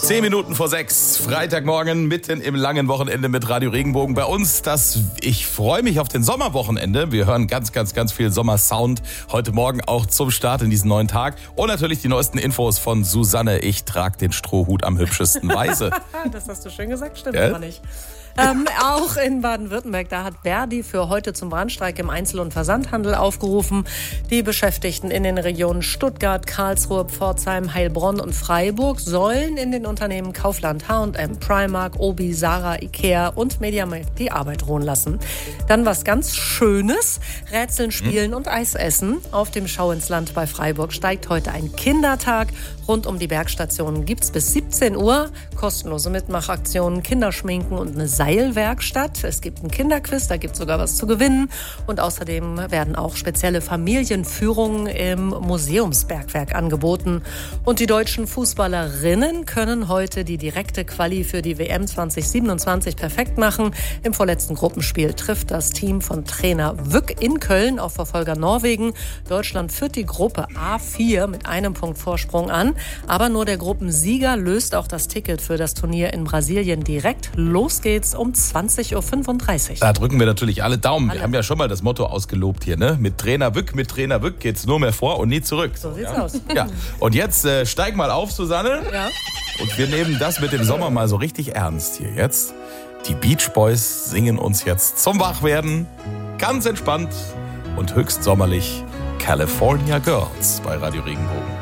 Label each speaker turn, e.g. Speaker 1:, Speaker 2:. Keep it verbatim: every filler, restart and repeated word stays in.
Speaker 1: Zehn Minuten vor sechs, Freitagmorgen, mitten im langen Wochenende mit Radio Regenbogen. Bei uns, das, ich freue mich auf den Sommerwochenende. Wir hören ganz, ganz, ganz viel Sommersound heute Morgen auch zum Start in diesen neuen Tag. Und natürlich die neuesten Infos von Susanne. Ich trage den Strohhut am hübschesten Weise.
Speaker 2: Das hast du schön gesagt, stimmt
Speaker 1: Gell?
Speaker 2: aber nicht. Ähm, auch in Baden-Württemberg, da hat Verdi für heute zum Brandstreik im Einzel- und Versandhandel aufgerufen. Die Beschäftigten in den Regionen Stuttgart, Karlsruhe, Pforzheim, Heilbronn und Freiburg sollen in den Unternehmen Kaufland, H und M, Primark, Obi, Zara, Ikea und Mediamarkt die Arbeit ruhen lassen. Dann was ganz Schönes, Rätseln, Spielen und Eis essen. Auf dem Schau ins Land bei Freiburg steigt heute ein Kindertag. Rund um die Bergstationen gibt es bis siebzehn Uhr kostenlose Mitmachaktionen, Kinderschminken und eine Seilwerkstatt. Es gibt einen Kinderquiz, da gibt es sogar was zu gewinnen. Und außerdem werden auch spezielle Familienführungen im Museumsbergwerk angeboten. Und die deutschen Fußballerinnen können heute die direkte Quali für die W M zwanzig siebenundzwanzig perfekt machen. Im vorletzten Gruppenspiel trifft das Team von Trainer Wück in Köln auf Verfolger Norwegen. Deutschland führt die Gruppe A vier mit einem Punkt Vorsprung an. Aber nur der Gruppensieger löst auch das Ticket für das Turnier in Brasilien direkt. Los geht's um zwanzig Uhr fünfunddreißig.
Speaker 1: Da drücken wir natürlich alle Daumen.
Speaker 2: Alle.
Speaker 1: Wir haben ja schon mal das Motto ausgelobt hier, ne? Mit Trainer Wück, mit Trainer Wück geht's nur mehr vor und nie zurück.
Speaker 2: So sieht's
Speaker 1: ja?
Speaker 2: aus.
Speaker 1: Ja. Und jetzt äh, steig mal auf, Susanne.
Speaker 2: Ja.
Speaker 1: Und wir nehmen das mit dem Sommer mal so richtig ernst hier jetzt. Die Beach Boys singen uns jetzt zum Wachwerden. Ganz entspannt und höchst sommerlich California Girls bei Radio Regenbogen.